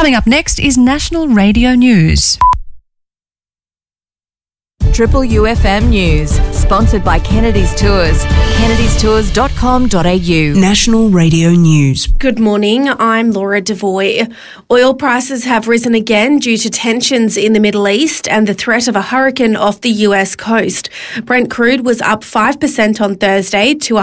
Coming up next is National Radio News. Triple UFM News, sponsored by Kennedy's Tours. kennedystours.com.au. National Radio News. Good morning, I'm Laura Devoy. Oil prices have risen again due to tensions in the Middle East and the threat of a hurricane off the US coast. Brent crude was up 5% on Thursday to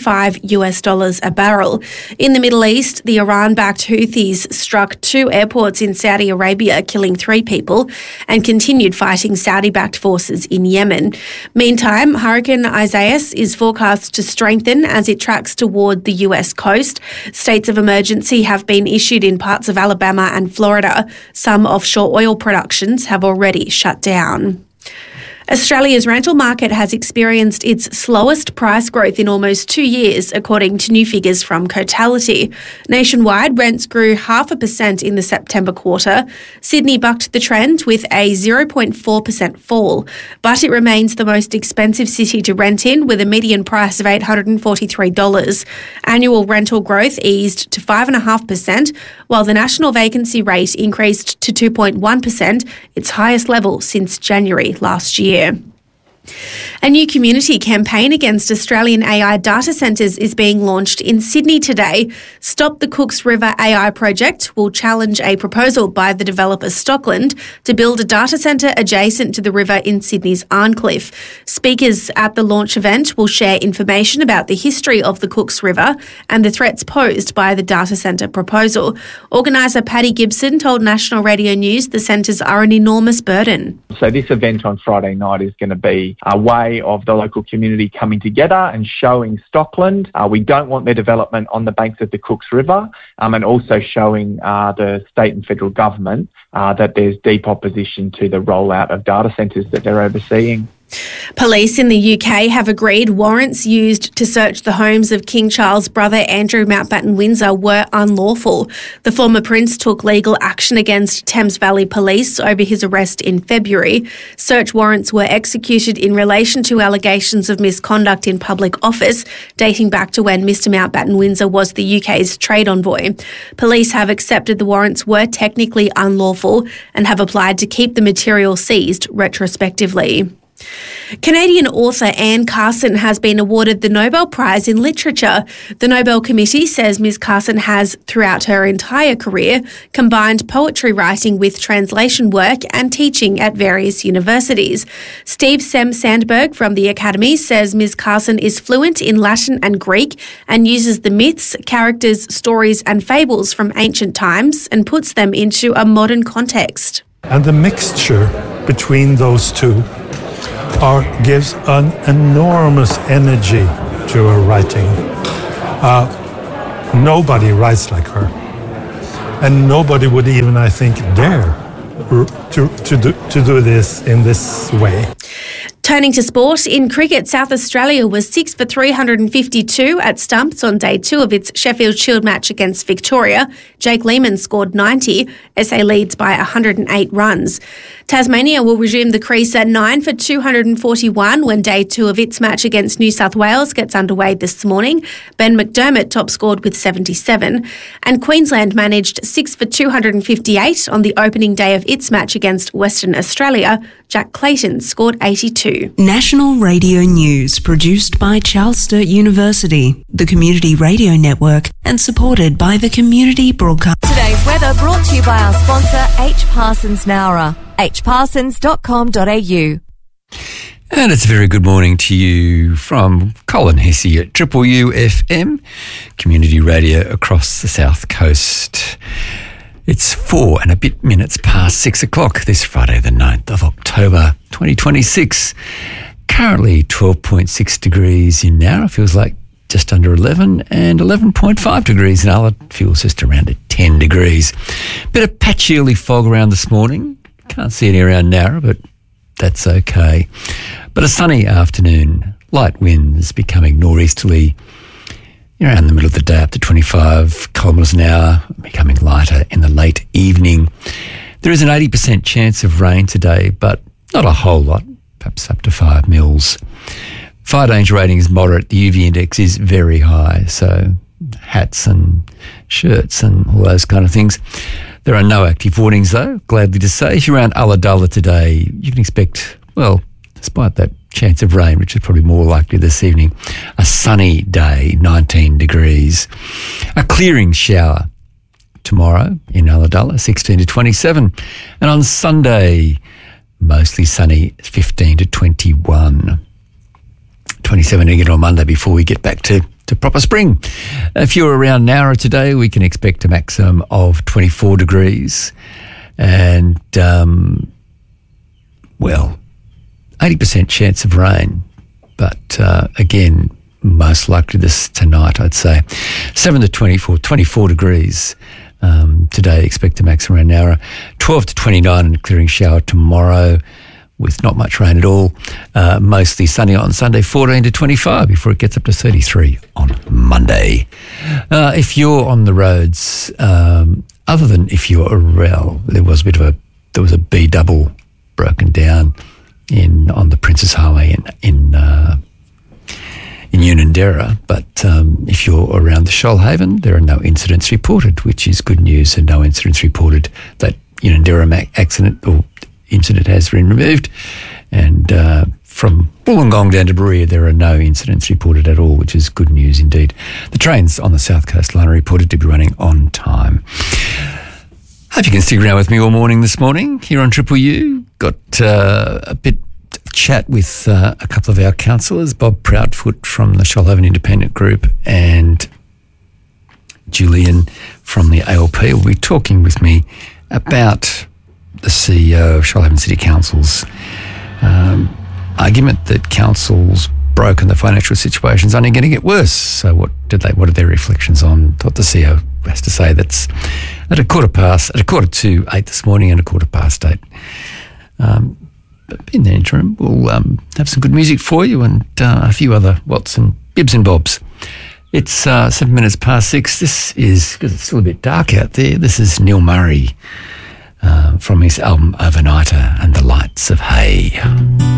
$105 a barrel. In the Middle East, the Iran-backed Houthis struck 2 airports in Saudi Arabia, killing 3 people, and continued fighting Saudi-backed forces in Yemen. Meantime, Hurricane Isaias is forecast to strengthen as it tracks toward the US coast. States of emergency have been issued in parts of Alabama and Florida. Some offshore oil productions have already shut down. Australia's rental market has experienced its slowest price growth in almost 2 years, according to new figures from Cotality. Nationwide, rents grew 0.5% in the September quarter. Sydney bucked the trend with a 0.4% fall, but it remains the most expensive city to rent in, with a median price of $843. Annual rental growth eased to 5.5%, while the national vacancy rate increased to 2.1%, its highest level since January last year. A new community campaign against Australian AI data centres is being launched in Sydney today. Stop the Cooks River AI project will challenge a proposal by the developer Stockland to build a data centre adjacent to the river in Sydney's Arncliffe. Speakers at the launch event will share information about the history of the Cooks River and the threats posed by the data centre proposal. Organiser Paddy Gibson told National Radio News the centres are an enormous burden. So this event on Friday night is going to be a way of the local community coming together and showing Stockland we don't want their development on the banks of the Cooks River, and also showing the state and federal government that there's deep opposition to the rollout of data centres that they're overseeing. Police in the UK have agreed warrants used to search the homes of King Charles' brother Andrew Mountbatten Windsor were unlawful. The former prince took legal action against Thames Valley Police over his arrest in February. Search warrants were executed in relation to allegations of misconduct in public office, dating back to when Mr Mountbatten Windsor was the UK's trade envoy. Police have accepted the warrants were technically unlawful and have applied to keep the material seized retrospectively. Canadian author Anne Carson has been awarded the Nobel Prize in Literature. The Nobel Committee says Ms. Carson has, throughout her entire career, combined poetry writing with translation work and teaching at various universities. Steve Sandberg from the Academy says Ms. Carson is fluent in Latin and Greek and uses the myths, characters, stories and fables from ancient times and puts them into a modern context. And the mixture between those two gives an enormous energy to her writing. Nobody writes like her, and nobody would even, I think, dare to do this in this way. Turning to sport, in cricket, South Australia was 6 for 352 at stumps on day 2 of its Sheffield Shield match against Victoria. Jake Lehmann scored 90. SA leads by 108 runs. Tasmania will resume the crease at 9 for 241 when day 2 of its match against New South Wales gets underway this morning. Ben McDermott top scored with 77. And Queensland managed 6 for 258 on the opening day of its match against Western Australia. Jack Clayton scored 82. National Radio News, produced by Charles Sturt University, the Community Radio Network, and supported by the Community Broadcast. Today's weather brought to you by our sponsor, H. Parsons Nowra, hparsons.com.au. And it's a very good morning to you from Colin Hesse at Triple UFM, community radio across the South Coast. It's 4 and a bit minutes past 6 o'clock this Friday, the 9th of October, 2026. Currently 12.6 degrees in Nowra, feels like just under 11, and 11.5 degrees in Ulla, feels just around at 10 degrees. Bit of patchy early fog around this morning. Can't see any around Nowra, but that's okay. But a sunny afternoon, light winds becoming northeasterly around the middle of the day up to 25 kilometres an hour, becoming lighter in the late evening. There is an 80% chance of rain today, but not a whole lot, perhaps up to 5 mils. Fire danger rating is moderate. The UV index is very high, so hats and shirts and all those kind of things. There are no active warnings, though, gladly to say. If you're around Ulladulla today, you can expect, well, despite that chance of rain, which is probably more likely this evening, a sunny day, 19 degrees. A clearing shower tomorrow in Ulladulla, 16 to 27. And on Sunday, mostly sunny, 15 to 21. 27 again on Monday before we get back to proper spring. If you're around Nowra today, we can expect a maximum of 24 degrees and, 80% chance of rain. But again, most likely this tonight, I'd say. 7 to 24 degrees. Today, expect a maximum around Nowra. 12 to 29 and a clearing shower tomorrow with not much rain at all. Mostly sunny on Sunday, 14 to 25 before it gets up to 33 on Monday. If you're on the roads, other than if you're around, there was a B double broken down on the Princess Highway in Unanderra, but if you're around the Shoalhaven, there are no incidents reported, which is good news, and no incidents reported. That Unanderra accident or incident has been removed, and from Wollongong down to Berea, there are no incidents reported at all, which is good news indeed. The trains on the South Coast Line are reported to be running on time. Hope you can stick around with me all morning this morning here on Triple U. Got a bit of chat with a couple of our councillors, Bob Proudfoot from the Shoalhaven Independent Group and Julian from the ALP will be talking with me about the CEO of Shoalhaven City Council's argument that councils broke and the financial situation's only going to get worse. So what are their reflections on what the CEO has to say? That's at 8:15 this morning and 8:15. But in the interim, we'll have some good music for you and a few other bibs and bobs. It's 7 minutes past 6. This is, because it's still a bit dark out there, this is Neil Murray from his album Overnighter and the Lights of Hay.